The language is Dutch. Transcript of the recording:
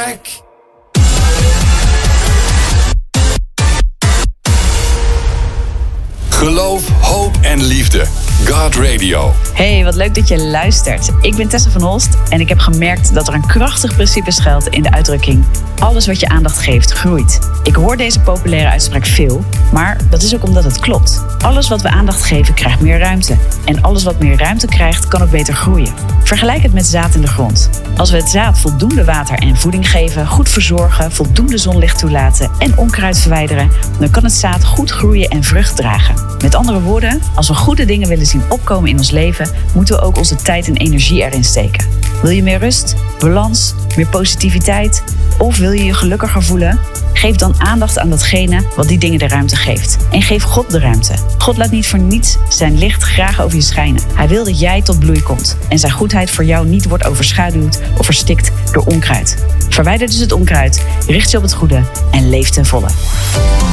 gek. Geloof, hoop en liefde. God Radio. Hey, wat leuk dat je luistert. Ik ben Tessa van Holst en ik heb gemerkt dat er een krachtig principe schuilt in de uitdrukking: alles wat je aandacht geeft, groeit. Ik hoor deze populaire uitspraak veel, maar dat is ook omdat het klopt. Alles wat we aandacht geven, krijgt meer ruimte. En alles wat meer ruimte krijgt, kan ook beter groeien. Vergelijk het met zaad in de grond. Als we het zaad voldoende water en voeding geven, goed verzorgen, voldoende zonlicht toelaten en onkruid verwijderen, dan kan het zaad goed groeien en vrucht dragen. Met andere woorden, als we goede dingen willen zien opkomen in ons leven, moeten we ook onze tijd en energie erin steken. Wil je meer rust, balans, meer positiviteit of wil je je gelukkiger voelen? Geef dan aandacht aan datgene wat die dingen de ruimte geeft. En geef God de ruimte. God laat niet voor niets zijn licht graag over je schijnen. Hij wil dat jij tot bloei komt en zijn goedheid voor jou niet wordt overschaduwd of verstikt door onkruid. Verwijder dus het onkruid, richt je op het goede en leef ten volle.